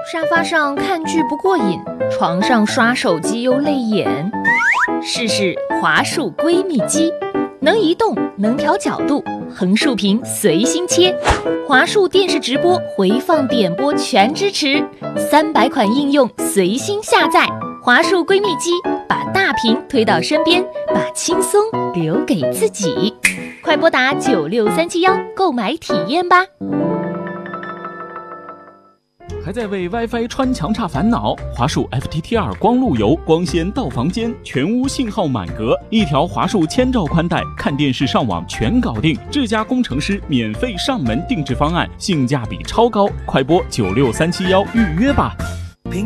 沙发上看剧不过瘾，床上刷手机又累眼。试试华数闺蜜机，能移动，能调角度，横竖屏随心切。华数电视直播、回放点播全支持，300款应用随心下载。华数闺蜜机，把大屏推到身边，把轻松留给自己。快拨打96371购买体验吧。 还在为 WiFi 穿墙差烦恼？华数 FTTR 光路由，光纤到房间，全屋信号满格，一条华数1000兆宽带，看电视上网全搞定。智家工程师免费上门定制方案，性价比超高，快拨96371预约吧。